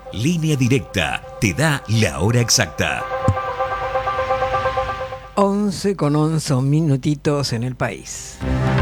Línea Directa te da la hora exacta. 11 con 11 minutitos en el país.